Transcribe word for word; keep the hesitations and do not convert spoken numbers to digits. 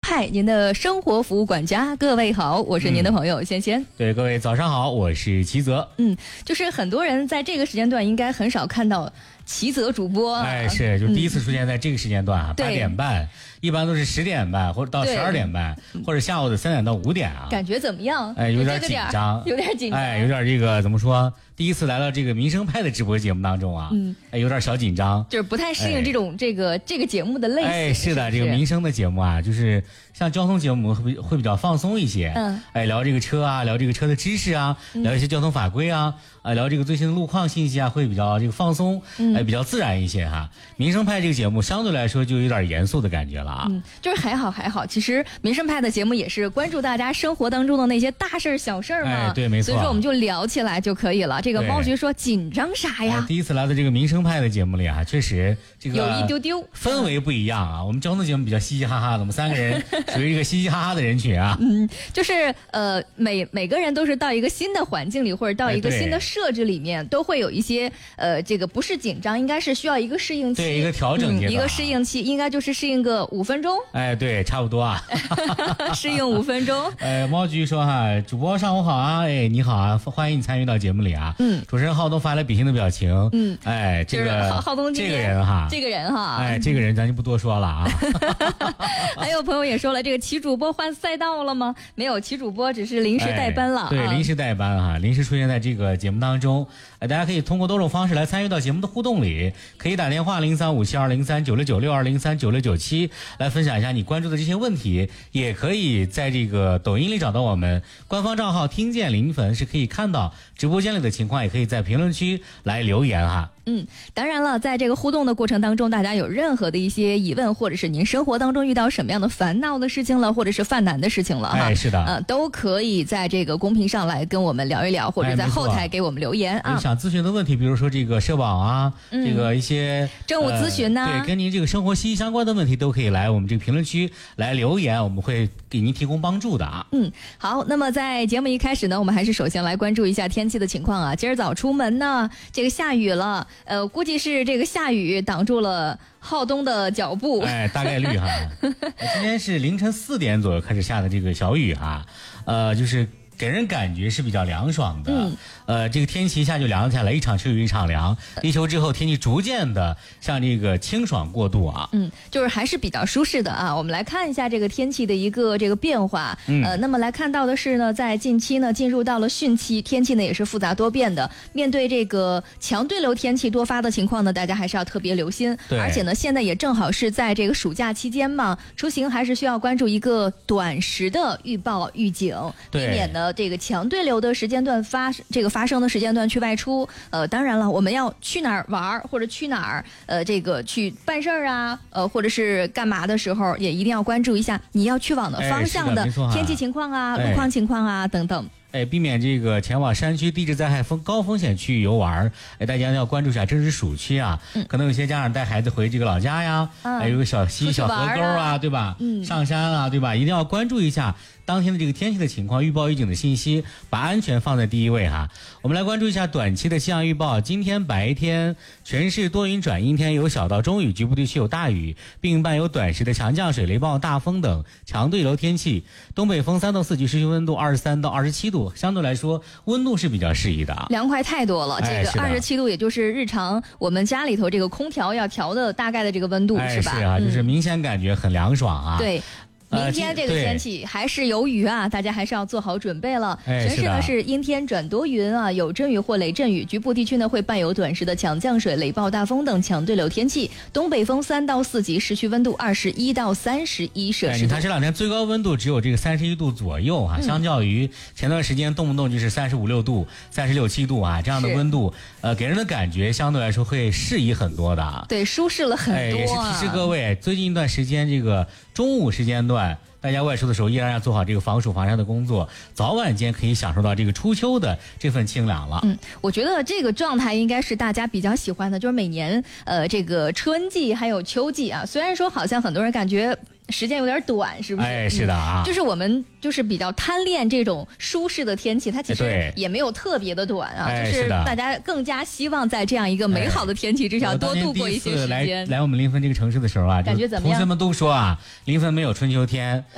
派，您的生活服务管家。各位好，我是您的朋友仙仙。 嗯、对，各位早上好，我是齐泽。 嗯，就是很多人在这个时间段应该很少看到齐泽主播。 哎，是，就第一次出现在这个时间段啊，八、嗯、点半。一般都是十点半或者到十二点半，或者下午的三点到五点啊。 感觉怎么样？ 哎，有点紧张， 有点紧张， 哎，有点这个怎么说？第一次来到这个民生派的直播节目当中啊，嗯，哎，有点小紧张， 就是不太适应这种、哎、这个这个节目的类型。 哎，是的， 是是这个民生的节目啊，就是像交通节目会会比较放松一些，嗯，哎，聊这个车啊，聊这个车的知识啊，嗯、聊一些交通法规啊，啊，聊这个最新的路况信息啊，会比较这个放松，嗯、哎，比较自然一些哈。民生派这个节目相对来说就有点严肃的感觉了啊， 嗯，就是还好还好。其实民生派的节目也是关注大家生活当中的那些大事小事嘛， 哎，对，没错。 所以说我们就聊起来就可以了。这个猫局说紧张啥呀？ 哎、第一次来到这个民生派的节目里啊，确实这个有一丢丢氛围不一样啊。我们交通节目比较嘻嘻哈哈的，我们三个人属于这个嘻嘻哈哈的人群啊。 嗯，就是呃，每每个人都是到一个新的环境里，或者到一个新的设置里面，哎、都会有一些呃，这个不是紧张，应该是需要一个适应期， 对，一个调整阶段、 嗯，一个适应期，应该就是适应个五分钟。 哎，对，差不多啊。 适应五分钟。 呃，猫局说哈，主播上午好啊，哎，你好啊，欢迎你参与到节目里啊。嗯，主持人浩东发来比心的表情。嗯，哎，这个、就是、 浩东这个人哈， 这个人哈， 哎，这个人咱就不多说了啊。 还有朋友也说了，这个齐主播换赛道了吗？没有，齐主播只是临时代班了。 哎、对、啊，临时代班哈，临时出现在这个节目当中。哎，大家可以通过多种方式来参与到节目的互动里，可以打电话零三五七二零三九六九六二零三九六九七来分享一下你关注的这些问题，也可以在这个抖音里找到我们官方账号听见临汾，是可以看到直播间里的情况，也可以在评论区来留言哈。 嗯，当然了，在这个互动的过程当中，大家有任何的一些疑问，或者是您生活当中遇到什么样的烦恼的事情了，或者是犯难的事情了哈， 哎，是的， 呃，都可以在这个公屏上来跟我们聊一聊，或者在后台给我们留言啊。 有想咨询的问题，比如说这个社保啊，嗯、这个一些政务咨询呐、 呃，对，跟您这个生活息息相关的问题，都可以来我们这个评论区来留言，我们会给您提供帮助的啊。 嗯，好，那么在节目一开始呢，我们还是首先来关注一下天气的情况啊。今儿早出门呢，这个下雨了，呃，估计是这个下雨挡住了浩东的脚步， 哎，大概率哈。今天是凌晨四点左右开始下的这个小雨哈，呃，就是给人感觉是比较凉爽的。嗯，呃，这个天气一下就凉下来，一场秋雨一场凉。立秋之后，天气逐渐的向这个清爽过渡啊。 嗯，就是还是比较舒适的啊。我们来看一下这个天气的一个这个变化。嗯，呃，那么来看到的是呢，在近期呢进入到了汛期，天气呢也是复杂多变的。面对这个强对流天气多发的情况呢，大家还是要特别留心。 对， 而且呢，现在也正好是在这个暑假期间嘛，出行还是需要关注一个短时的预报预警，避免呢这个强对流的时间段发这个发生的时间段去外出。呃，当然了，我们要去哪儿玩或者去哪儿呃这个去办事儿啊，呃或者是干嘛的时候，也一定要关注一下你要去往的方向的天气情况啊、路况情况啊等等。 哎，避免这个前往山区地质灾害风高风险区域游玩，哎，大家要关注一下，这是暑期啊，嗯、可能有些家长带孩子回这个老家呀，嗯、哎，有个小溪、小河沟啊，对吧？嗯，上山啊，对吧？一定要关注一下当天的这个天气的情况，预报预警的信息，把安全放在第一位哈。我们来关注一下短期的气象预报，今天白天全市多云转阴天，有小到中雨，局部地区有大雨，并伴有短时的强降水、雷暴、大风等强对流天气。东北风三到四级，市区温度二十三到二十七度。相对来说温度是比较适宜的， 凉快太多了。这个二十七度也就是日常我们家里头这个空调要调的大概的这个温度， 哎、 是吧？ 是啊， 嗯、 就是明显感觉很凉爽啊。 对。明天这个天气还是有雨啊，大家还是要做好准备了。 哎、 全市呢是阴天转多云啊，有阵雨或雷阵雨，局部地区呢会伴有短时的强降水、雷暴、大风等强对流天气。东北风三到四级，市区温度二十一到三十一摄氏度。 你看这两天最高温度只有这个三十一度左右啊，嗯、相较于前段时间动不动就是三十五六度、三十六七度啊这样的温度，呃，给人的感觉相对来说会适宜很多的。 对，舒适了很多、啊。 哎，也是提示各位，最近一段时间这个中午时间段。大家外出的时候依然要做好这个防暑防晒的工作，早晚间可以享受到这个初秋的这份清凉了。 嗯，我觉得这个状态应该是大家比较喜欢的，就是每年呃这个春季还有秋季啊，虽然说好像很多人感觉时间有点短，是不是？ 哎，是的啊、 嗯，就是我们就是比较贪恋这种舒适的天气，它其实也没有特别的短啊， 哎、 就是大家更加希望在这样一个美好的天气之下、哎、多度过一些时间。 来来我们临汾这个城市的时候啊， 感觉怎么样？ 同学们都说啊，临汾没有春秋天。